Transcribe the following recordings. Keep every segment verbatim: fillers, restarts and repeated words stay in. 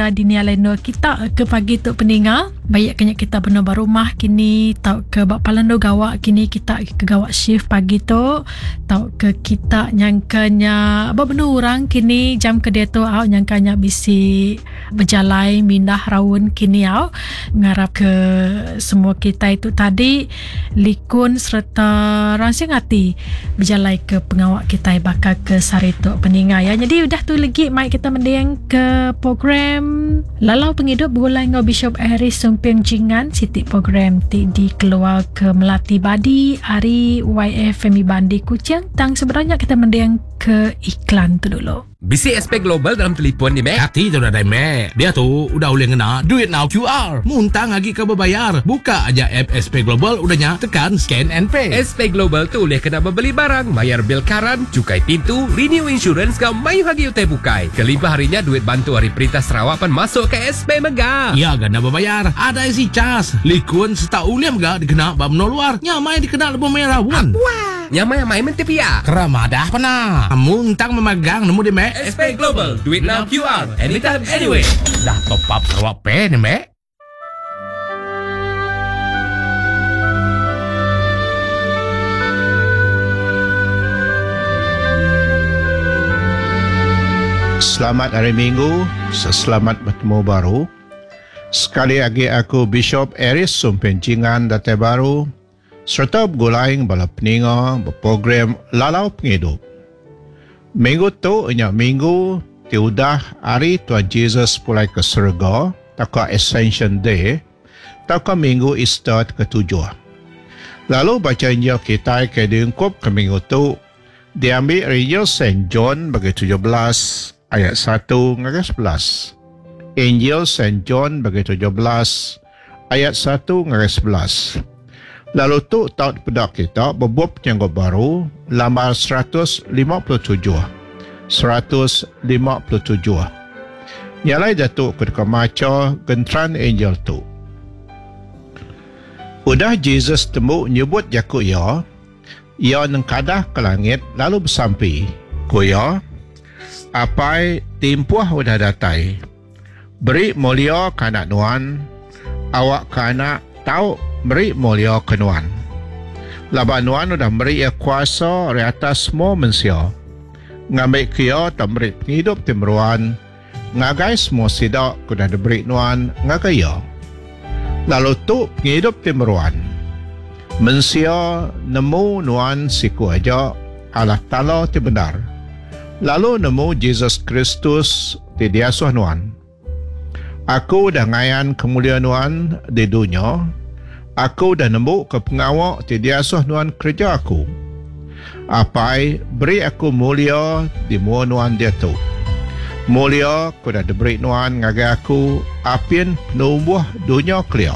Ira Dini Aleno kita ke pagi tu peninga. Banyak kenyak kita benar rumah kini tau ke bak palando gawak kini kita ke gawak shift pagi tu tau ke kita nyangkanya apa benar orang kini jam ke dia tu au nyangkanya bisi berjalan mindah raun kini au ngarap ke semua kita itu tadi likun serta rangsing hati berjalan ke pengawak kita bakal ke Sarito peninga ya. Jadi udah tu lagi mai kita mendeng ke program Lalau Penghidup Gulai Ngau Bishop Aris Sumpiang Jingan Siti program ti dikeluar ke Melati Badi Ari Y F Femi Bandi Kuching tang sebenarnya kita mendeng ke iklan tu dulu. Bisi S P Global dalam telefon ni, Mek. Hati tu dah, Mek. Dia tu udah boleh ngena Duit Now Q R. Muntang lagi ke berbayar. Buka aja app S P Global udahnya. Tekan Scan and Pay. S P Global tu boleh kena membeli barang, bayar bil karan, cukai pintu, renew insurance kau mayu hagi utai bukai. Kelima harinya duit bantu hari Perintah Sarawak pan masuk ke S P Mega. Ya, gana berbayar. Ada isi cas. Likun seta uliam ga dikena bab no luar. Nyamai dikena lebih merah wan. Wah, nyamai-nyamai mentepia. Keramadah pernah. Muntang memegang nemu di Mek. S P Global, Duit Now Q R, anytime, anyway. Dah top up Sarawak Pay ni, Mek. Selamat hari Minggu, selamat bertemu baru. Sekali lagi aku Bishop Aris Sumpencingan Datai Baru serta bergulaing bala peninga berprogram Lalau Penghidup. Minggu tu inya minggu tiudah hari Tuhan Yesus pulai ke surga, taka Ascension Day, taka minggu Easter ketujuh. Lalu baca Injil kita ke diungkup ke minggu tu, diambil Injil Saint John bagi tujuh belas ayat satu hingga sebelas. Injil Saint John bagi tujuh belas ayat satu hingga sebelas. Lalu tu tahun pedak kita berbuat penyanggut baru lambar seratus lima puluh tujuh. seratus lima puluh tujuh. Nyalai datuk ketika maca gentran Injil tu. Udah Jesus temu nyebut jaku ya, ia nengkadah ke langit lalu bersampi. Kuya, apai timpuah udah datai. Beri mulia kanak nuan, awak kanak tahu beri mulia kenuan. Laban nuan udah beri ia kuasa di atas semua manusia. Ngambil kia tak beri penghidup timruan, ngagai semua sidak kuda diberi nuan ngagai ya. Lalu tu penghidup timruan. Manusia nemu nuan siku aja Allah Ta'ala ti benar. Lalu nemu Jesus Kristus ti diasuh nuan. Aku dah ngayan kemuliaan nuan di dunia. Aku dah nemu ke pengawak ti diasuh nuan kerja aku. Apai beri aku mulia di mua nuan dia tu. Mulia ku dah diberi nuan ngagai aku apin penubuh dunia keliak.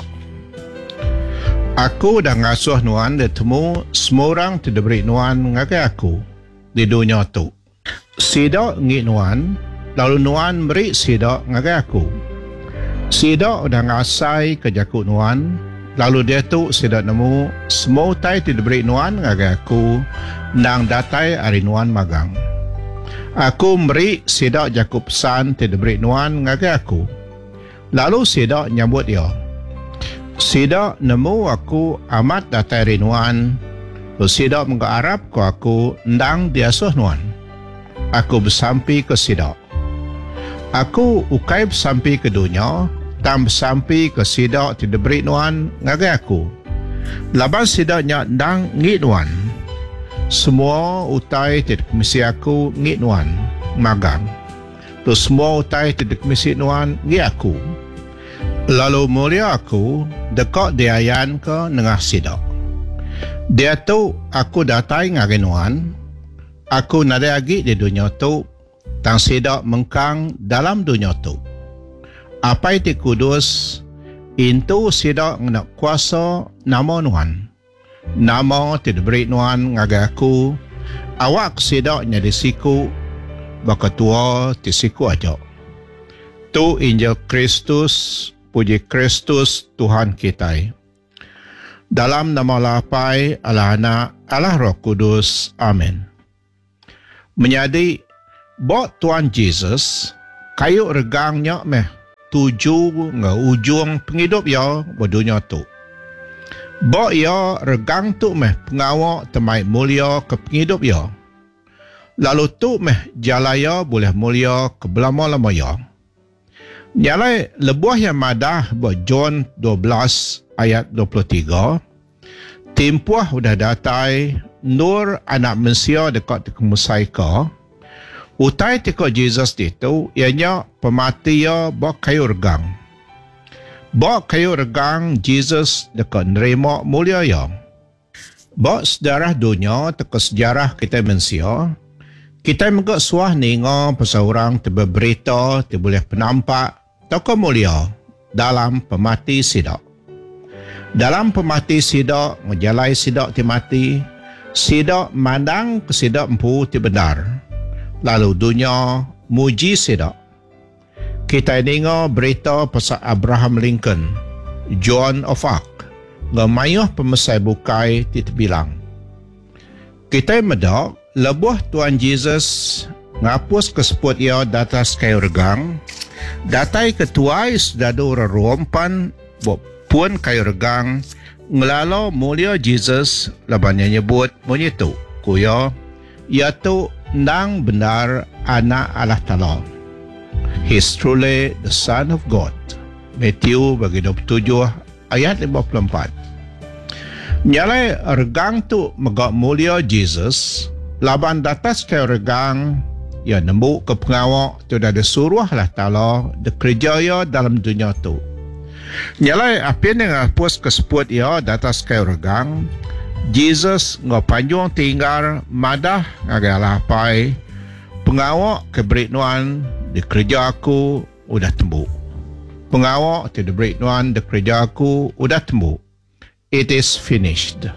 Aku dah ngasuh nuan dia temu semua orang ti diberi nuan ngagai aku di dunia tu. Sidak ngit nuan, lalu nuan beri sidak ngagai aku. Sidak dah ngasai ke jakut nuan, lalu dia tu sidak nemu semua tai ti diberi nuan ngagai aku nang datai hari nuan magang. Aku beri sidak jakut pesan ti diberi nuan ngagai aku. Lalu sidak nyambut dia. Sidak nemu aku amat datai hari nuan. Lalu sidak mengharap ko aku ndang diasuh nuan. Aku bersampi ke sidak. Aku ukai bersampi ke dunia, tam bersampi ke sidak ti diberi nuan ngagai aku. Laban sidaknya ndang ngit nuan. Semua utai ti komisi aku ngit nuan magang. Tu semua utai ti komisi nuan ngit aku. Lalu mulia aku dekat diayan ke nengah sidak. Dia tu aku datai ngagai nuan. Aku nada lagi di dunia tu, tang sidak mengkang dalam dunia tu. Apa itu kudus, itu sidak nak kuasa nama nuan. Nama tidak beri nuan ngagai aku, awak sidaknya di siku, baka tua di siku aja. Tu Injil Kristus, puji Kristus Tuhan kita. Dalam nama lapai Allah Anak, Allah Roh Kudus. Amin. Menjadi buat Tuhan Yesus kayu regangnya meh tuju nge ujung penghidup ya berdunia tu. Bok ya regang tu meh pengawak temai mulia ke penghidup ya. Lalu tu meh jalaya boleh mulia ke belama-lama ya. Nyalai lebuah yang madah buat John dua belas ayat dua puluh tiga. Tempuah udah datai nur anak manusia dekat kemusaika. Utai tiko Jesus itu ianya pemati ya buat kayu regang. Buat kayu regang Jesus dekat nerima mulia ya. Buat sejarah dunia teko sejarah kita manusia. Kita megak suah ningo pasal orang terberita, terboleh penampak tokoh mulia dalam pemati sidak. Dalam pemati sidak, ngejalai sidak ti mati, sidak mandang ke sidak empu ti benar. Lalu dunia muji sidak. Kita dengar berita pasal Abraham Lincoln, Joan of Arc, ngemayuh pemesai bukai ti terbilang. Kita medak, lebuh Tuhan Jesus ngapus keseput ia datas kayu regang. Datai ketuai sedado rerompan pun kayu regang ngelalo mulia Jesus labannya nyebut menyitu kuya iaitu nang benar anak Allah Ta'ala. He's truly the Son of God. Matthew bagi dua puluh tujuh ayat lima puluh empat. Nyalai regang tu megak mulia Jesus laban datas kayu regang ya nembuk ke pengawak tu dah disuruh Allah Ta'ala bekerja ya dalam dunia tu. Nyalai apa yang ngapus keseput ya datas kayu regang, Jesus ngapanjung tinggal madah ngagalah pai pengawak keberituan dikerja aku udah tembuk. Pengawak tu diberituan dikerja aku udah tembuk. It is finished.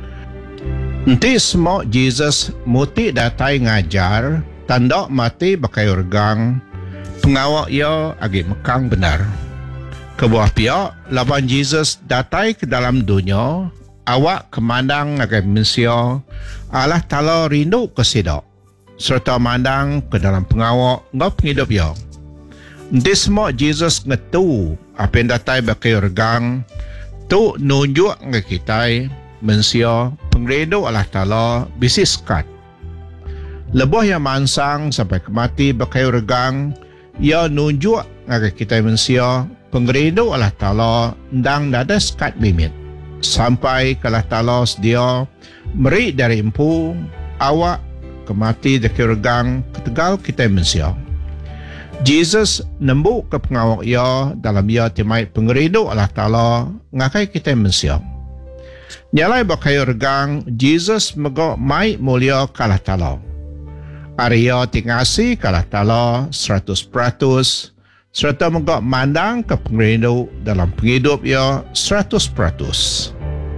Nanti semua Jesus muti datai ngajar tanda mati bakai regang pengawak ia agi mekang benar. Kebuah pihak laban Jesus datai ke dalam dunia awak kemandang agi manusia Allah Ta'ala rindu ke sidak serta mandang ke dalam pengawak ngau penghidup ia. Nanti semua Jesus ngetu apa yang datai bakai regang tu nunjuk ke kita manusia pengrindu Allah Ta'ala bisis kat. Lebuh yang mansang sampai kemati berkayu regang, ia nunjuk agar kita manusia pengrindu Allah Ta'ala ndang nada sekat bimit. Sampai ke Allah Ta'ala sedia meri dari empu awak kemati berkayu regang ketegal kita manusia. Jesus nembuk ke pengawak ia dalam ia timai pengrindu Allah Ta'ala ngakai kita manusia. Nyalai berkayu regang, Jesus megak mai mulia ke Allah Ta'ala. Arya tingasi kalah Ta'ala seratus peratus serta megak mandang ke pengrindu dalam penghidup ia seratus peratus.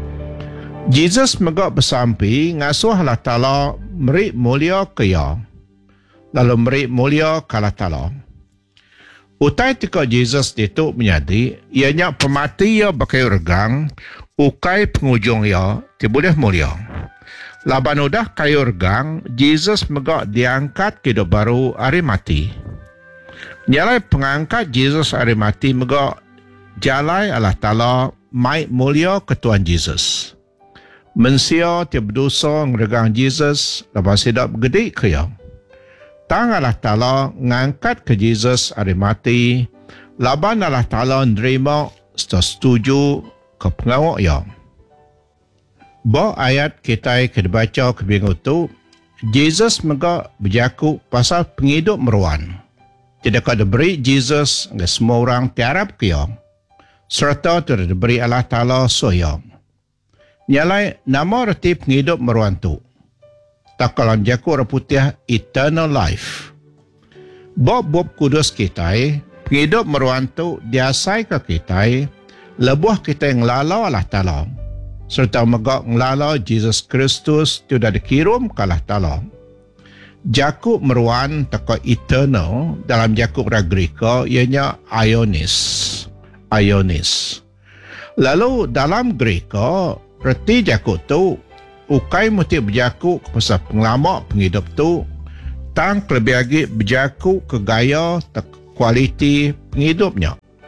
Jesus megak bersampi ngasuh Allah Ta'ala meri mulia ke ia. Lalu meri mulia ke Allah Ta'ala. Utai tika Jesus itu menyadi ianya pemati ia bakai regang ukai pengujung ia tiboleh mulia. Laban udah kayu regang, Jesus megak diangkat ke hidup baru hari mati. Nyalai pengangkat Jesus hari mati megak jalai Allah Ta'ala mai mulia ke Tuhan Jesus. Mensia tiap berdosa ngeregang Jesus laban sedap gede ke ia. Tang Allah Ta'ala ngangkat ke Jesus hari mati, laban Allah Ta'ala nerima setuju ke pengawak ia. Bawa ayat kita kebaca ke minggu tu, Jesus megak berjaku pasal penghidup meruan. Tidak ada beri Jesus ke semua orang tiarap ke yang, serta tidak diberi Allah Ta'ala soyang. Nyalai nama reti penghidup meruan tu. Tak kalang jaku reputih eternal life. Bawa bob kudus kita, penghidup meruan tu diasai ke kita, lebuh kita yang lalau Allah Ta'ala. Serta megak ngelala Jesus Kristus tidak dikirim ke Allah Ta'ala. Jakub meruan teka eternal dalam Jakub Ragrika ianya Ionis. Ionis. Lalu dalam Greka, reti Jakub tu, ukai muti berjaku pasal penglamak penghidup tu, tang lebih lagi berjaku ke gaya tak kualiti penghidupnya.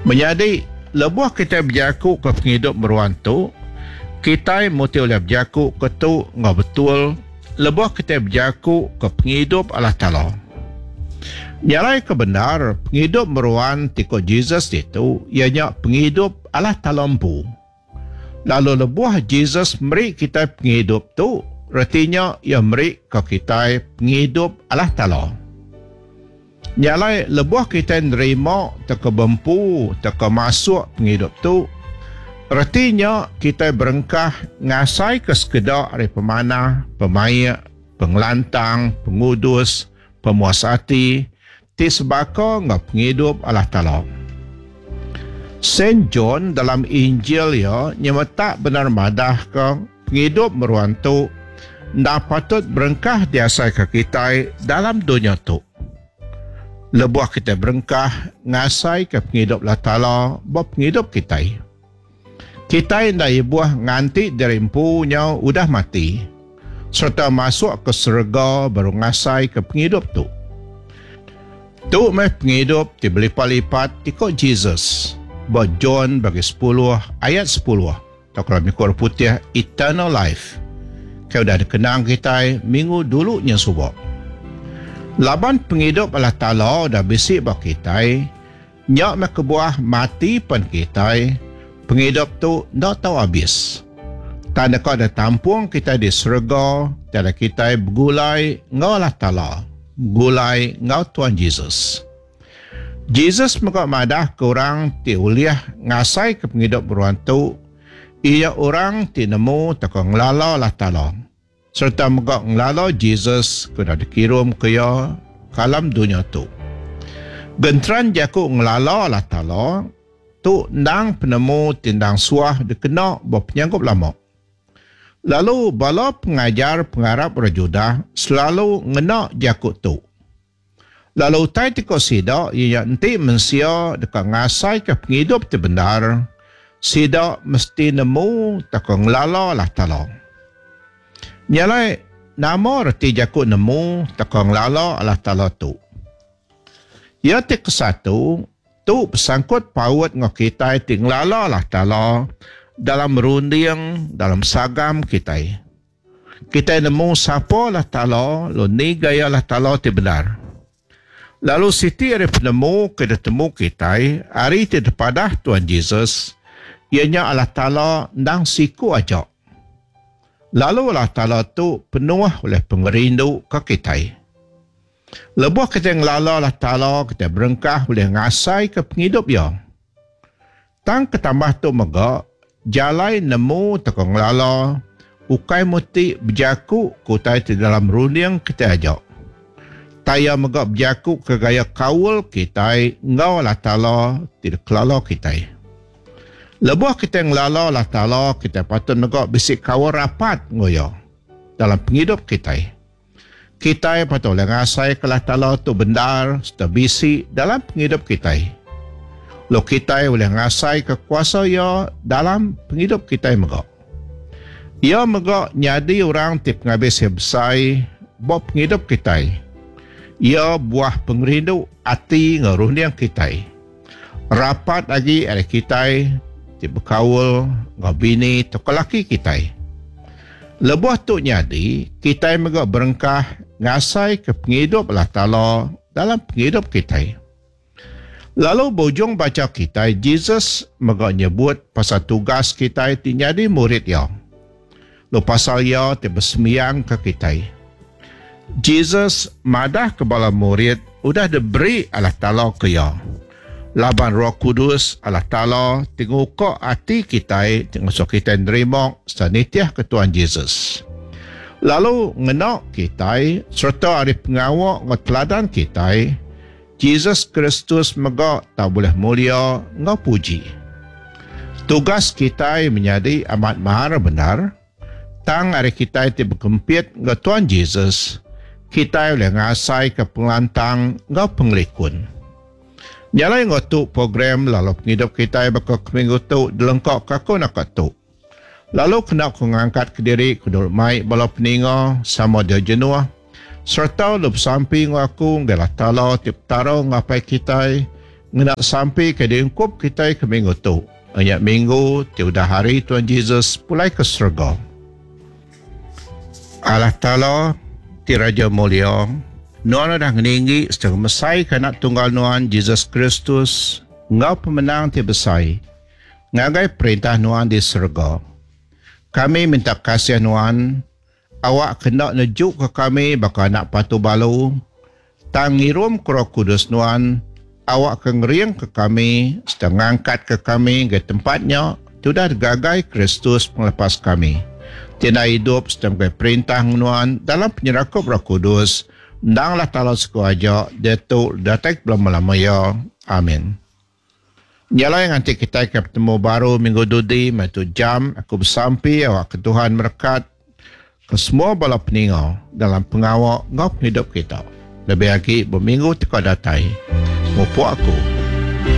Menjadi lebuh kita berjaku ke penghidup meruan tu, kita muti oleh berjaku ke tu ngah betul, lebuh kita berjaku ke penghidup Allah Ta'ala. Nyalai kebenar, penghidup meruan tiko Jesus itu, ianya penghidup Allah Ta'ala empu. Lalu lebuh Jesus meri kita penghidup tu, artinya ia meri ke kita penghidup Allah Ta'ala. Nyalai lebuh kita nerima teka bempu, teka masuk penghidup tu, artinya kita berengkah ngasai ke sekedar dari pemanah, pemayak, pengelantang, pengudus, pemuasati, ti sebaka ngah penghidup Allah Ta'ala. Saint John dalam Injil ya nyata benar madah ke penghidup meruan tu nda patut berengkah diasai ke kita dalam dunia tu. Lebuh kita berengkah ngasai ke penghidup Allah Ta'ala buat penghidup kita. Kita nda ibuah nganti dari empunya udah mati serta masuk ke surga baru ngasai ke penghidup tu. Tu meh penghidup ti berlipat-lipat ikut Jesus. Buat John bagi sepuluh ayat sepuluh. Tak kalau mikor putih eternal life. Kau dah dikenang kita minggu dulunya subak. Laban penghidup Allah Ta'ala dah bisik bagi kita. Nyak meh kebuah mati pan kita. Penghidup tu dah tahu habis. Tanda kau dah tampung kita di surga. Tanda kita bergulai ngau Allah Ta'ala. Gulai ngau Tuhan Jesus. Jesus maka madah ke orang ti uliah ngasai ke penghidup beruan tu. Ia orang ti nemu tak ngelala Allah Ta'ala. Serta maka ngelala Jesus kena dikirim ke ya kalam dunia tu. Gentran jaku ngelala Allah Ta'ala tu nang penemu tindang suah dikena bawa penyanggup lama. Lalu bala pengajar pengarap rajudah selalu ngena jakut tu. Lalu tai tiko sida ia nanti mensia dekat ngasai ke penghidup tu benar. Sida mesti nemu tak ngelala Allah Ta'ala. Nyalai nama reti jakut nemu tak ngelala Allah Ta'ala tu. Ia tik satu tu bersangkut paut ngok kita ti ngelala Allah Ta'ala dalam merunding, dalam sagam kita. Kita nemu siapa Allah Ta'ala, lo ni gaya Allah Ta'ala ti benar. Lalu siti hari penemu kita temu kita, hari ti depadah Tuhan Jesus, ianya Allah Ta'ala nang siku ajak. Lalu Allah Ta'ala tu penuh oleh pengerindu ke kita. Lebuh kita ngelala Allah Ta'ala, kita berengkah boleh ngasai ke penghidup ya. Tang ketambah tu megak, jalai nemu tekong lala, ukai muti berjaku kutai di dalam runding kita ajak. Taya megak berjaku ke gaya kawul kita, ngau Allah Ta'ala tidak kelala kita. Lebuh kita ngelala Allah Ta'ala, kita patut megak bisik kawul rapat ngoyo dalam penghidup kita. Kita patut boleh ngasai ke Allah Ta'ala tu benar, serta bisik dalam penghidup kita. Lo kita boleh ngasai kekuasa ia dalam penghidup kita megak. Ia megak nyadi orang tip ngabis hebsai buat penghidup kita. Ia buah pengerindu hati ngeruhniang kita. Rapat lagi ada kita tip berkawul ngabini tok laki kita. Lebuh tu nyadi kita megak berengkah ngasai ke penghidup Allah Ta'ala dalam penghidup kita. Lalu bujung baca kita, Jesus megak nyebut pasal tugas kita itu jadi murid ya. Lalu pasal ya itu bersemiang ke kita. Jesus madah ke bala murid, udah diberi Allah Ta'ala ke ya. Laban Roh Kudus Allah Ta'ala tengok kok hati kita, tengok so kita nerima sanitiah ke Tuhan Jesus. Lalu ngenak kita, serta ada pengawal ke teladan kita, Jesus Kristus megak tak boleh mulia ngau puji. Tugas kita menjadi amat mahal benar. Tang hari kita itu berkempit ngau Tuhan Jesus, kita boleh ngasai ke pengelantang ngau pengelikun. Nyalai ngau tu program lalu penghidup kita bakal minggu tu dilengkap kako nak tu. Lalu kena aku ngangkat ke diri kudul mai bala peninga sama dia jenuh. Serta lup samping aku ngala Ta'ala tip taro ngapai kita Ngenak sampai ke diungkup kita ke minggu tu. Banyak minggu, tiada hari Tuhan Yesus pulai ke surga. Allah Ta'ala, ti Raja Mulia, Nuan dah ngeninggi secara mesai kanak tunggal Nuan Yesus Kristus, ngau pemenang ti besai, ngagai perintah Nuan di surga. Kami minta kasih Nuan, awak kena nejuk ke kami baka anak patu balu, tangirum ke Roh Kudus Nuan, awak kengeriang ke kami, setengah angkat ke kami ke tempatnya, sudah gagai Kristus melepas kami. Tina hidup setengah perintah Nuan dalam penyerakup Roh Kudus, ndanglah Ta'ala sekuaja, Datuk Datuk belum lama ya. Amin. Yalah yang nanti kita akan bertemu baru minggu dudi, matu jam, aku bersampi, awak ke Tuhan berkat ke semua bala peninggal dalam pengawal ngau hidup kita. Lebih lagi berminggu teka datai. Mupu aku.